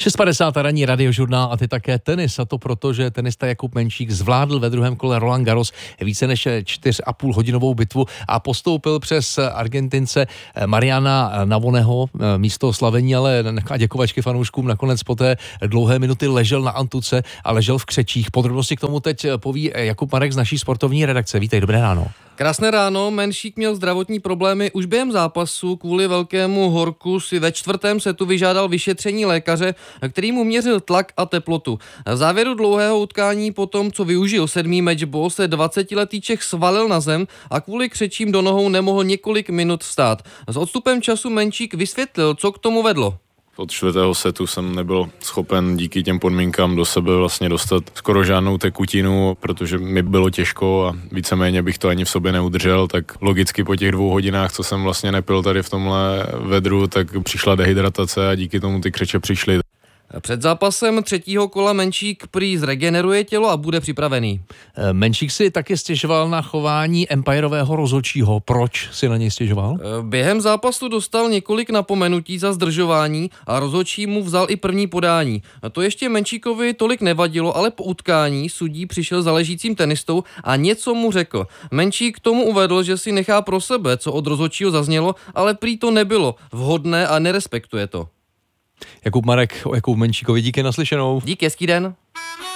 6.50 ranní radiožurnál a ty také tenis. A to proto, že tenista Jakub Menšík zvládl ve druhém kole Roland Garros více než 4,5 hodinovou bitvu a postoupil přes Argentince Mariana Navoneho. Místo slavení ale a děkovačky fanouškům nakonec po té dlouhé minuty ležel na antuce a ležel v křečích. Podrobnosti k tomu teď poví Jakub Marek z naší sportovní redakce. Vítej, dobré ráno. Krásné ráno, Menšík měl zdravotní problémy už během zápasu, kvůli velkému horku si ve čtvrtém setu vyžádal vyšetření lékaře, který mu měřil tlak a teplotu. V závěru dlouhého utkání po tom, co využil 7. matchball, se 20letý Čech svalil na zem a kvůli křečím do nohou nemohl několik minut vstát. S odstupem času Menšík vysvětlil, co k tomu vedlo. Od čtvrtého setu jsem nebyl schopen díky těm podmínkám do sebe vlastně dostat skoro žádnou tekutinu, protože mi bylo těžko a víceméně bych to ani v sobě neudržel, tak logicky po těch 2 hodinách, co jsem vlastně nepil tady v tomhle vedru, tak přišla dehydratace a díky tomu ty křeče přišly. Před zápasem 3. kola Menšík prý zregeneruje tělo a bude připravený. Menšík si taky stěžoval na chování empirového rozhodčího. Proč si na něj stěžoval? Během zápasu dostal několik napomenutí za zdržování a rozhodčí mu vzal i první podání. To ještě Menšíkovi tolik nevadilo, ale po utkání sudí přišel za ležícím tenistou a něco mu řekl. Menšík tomu uvedl, že si nechá pro sebe, co od rozhodčího zaznělo, ale prý to nebylo vhodné a nerespektuje to. Jakub Marek o Jakubu Menšíkovi, díky, naslyšenou. Díky, hezký den.